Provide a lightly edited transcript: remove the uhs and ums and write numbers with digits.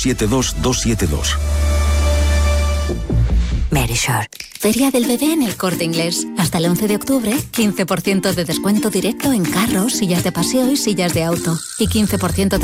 272 272. Merishore. Feria del bebé en el Corte Inglés. Hasta el 11 de octubre, 15% de descuento directo en carros, sillas de paseo y sillas de auto. Y 15%